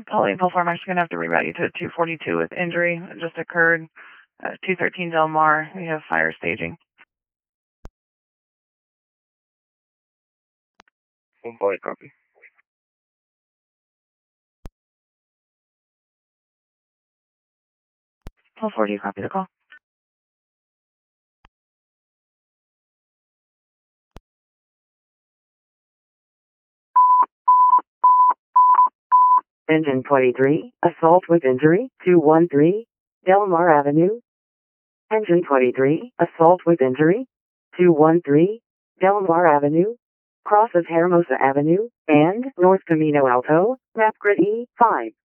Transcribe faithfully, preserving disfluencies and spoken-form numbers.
Pauline Pulform, I'm just going to have to reroute you to two forty-two with injury. It just occurred. Uh, two thirteen Del Mar, we have fire staging. One body copy. twelve forty, you copy the call? Engine twenty-three, assault with injury, two one three, Del Mar Avenue. Engine twenty-three, assault with injury, two one three, Del Mar Avenue. Crosses Hermosa Avenue, and North Camino Alto, map grid E five.